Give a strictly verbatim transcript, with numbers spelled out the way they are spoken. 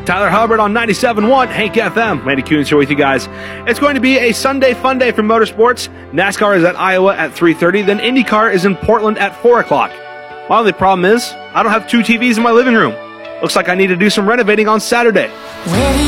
Tyler Hubbard on ninety-seven point one Hank F M. Randy Coons here with you guys. It's going to be a Sunday fun day for motorsports. NASCAR is at Iowa at three thirty, then IndyCar is in Portland at four o'clock. My only problem is I don't have two T Vs in my living room. Looks like I need to do some renovating on Saturday.